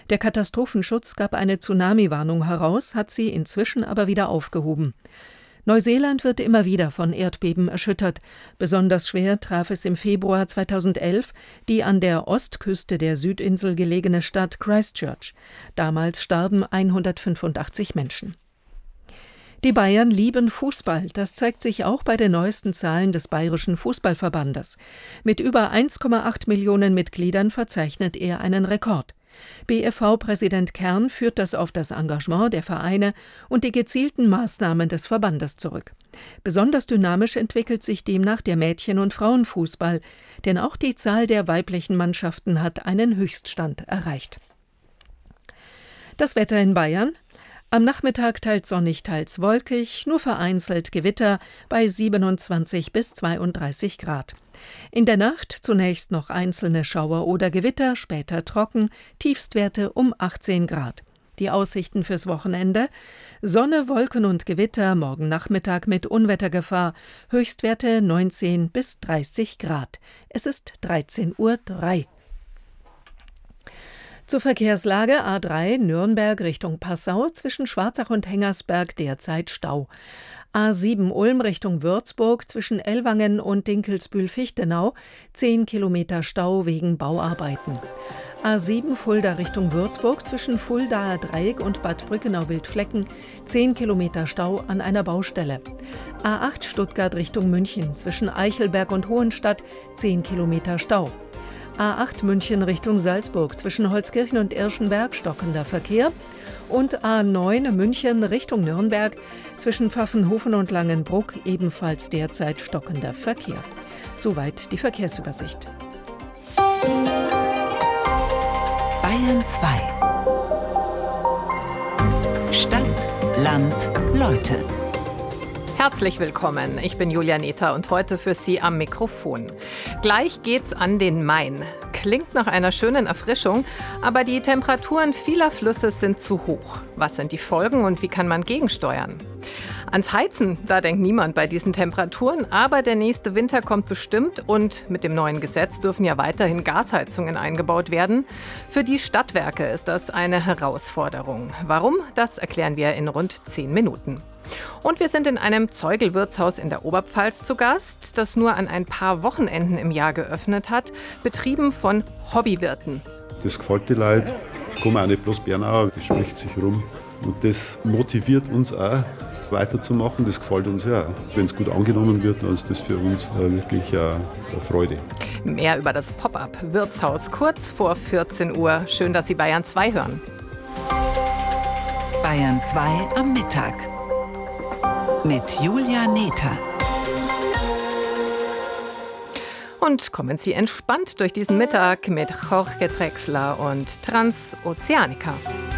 Der Katastrophenschutz gab eine Tsunami-Warnung heraus, hat sie inzwischen aber wieder aufgehoben. Neuseeland wird immer wieder von Erdbeben erschüttert. Besonders schwer traf es im Februar 2011 die an der Ostküste der Südinsel gelegene Stadt Christchurch. Damals starben 185 Menschen. Die Bayern lieben Fußball. Das zeigt sich auch bei den neuesten Zahlen des Bayerischen Fußballverbandes. Mit über 1,8 Millionen Mitgliedern verzeichnet er einen Rekord. BFV-Präsident Kern führt das auf das Engagement der Vereine und die gezielten Maßnahmen des Verbandes zurück. Besonders dynamisch entwickelt sich demnach der Mädchen- und Frauenfußball, denn auch die Zahl der weiblichen Mannschaften hat einen Höchststand erreicht. Das Wetter in Bayern: Am Nachmittag teils sonnig, teils wolkig, nur vereinzelt Gewitter bei 27 bis 32 Grad. In der Nacht zunächst noch einzelne Schauer oder Gewitter, später trocken, Tiefstwerte um 18 Grad. Die Aussichten fürs Wochenende: Sonne, Wolken und Gewitter, morgen Nachmittag mit Unwettergefahr, Höchstwerte 19 bis 30 Grad. Es ist 13:03 Uhr. Zur Verkehrslage: A3 Nürnberg Richtung Passau, zwischen Schwarzach und Hengersberg derzeit Stau. A7 Ulm Richtung Würzburg, zwischen Ellwangen und Dinkelsbühl-Fichtenau 10 Kilometer Stau wegen Bauarbeiten. A7 Fulda Richtung Würzburg, zwischen Fuldaer Dreieck und Bad Brückenau-Wildflecken 10 Kilometer Stau an einer Baustelle. A8 Stuttgart Richtung München, zwischen Eichelberg und Hohenstadt 10 Kilometer Stau. A8 München Richtung Salzburg, zwischen Holzkirchen und Irschenberg stockender Verkehr. Und A9 München Richtung Nürnberg, zwischen Pfaffenhofen und Langenbruck ebenfalls derzeit stockender Verkehr. Soweit die Verkehrsübersicht. Bayern 2. Stadt, Land, Leute. Herzlich willkommen, ich bin Julia Nether und heute für Sie am Mikrofon. Gleich geht's an den Main. Klingt nach einer schönen Erfrischung, aber die Temperaturen vieler Flüsse sind zu hoch. Was sind die Folgen und wie kann man gegensteuern? Ans Heizen, da denkt niemand bei diesen Temperaturen, aber der nächste Winter kommt bestimmt und mit dem neuen Gesetz dürfen ja weiterhin Gasheizungen eingebaut werden. Für die Stadtwerke ist das eine Herausforderung. Warum? Das erklären wir in rund 10 Minuten. Und wir sind in einem Zeugl-Wirtshaus in der Oberpfalz zu Gast, das nur an ein paar Wochenenden im Jahr geöffnet hat, betrieben von Hobbywirten. Das gefällt den Leuten, kommen auch nicht bloß Bernauer, das spricht sich rum. Und das motiviert uns auch, weiterzumachen. Das gefällt uns ja. Wenn es gut angenommen wird, dann ist das für uns wirklich eine Freude. Mehr über das Pop-up-Wirtshaus kurz vor 14 Uhr. Schön, dass Sie Bayern 2 hören. Bayern 2 am Mittag mit Julia Nether. Und kommen Sie entspannt durch diesen Mittag mit Jorge Drexler und Transoceanica.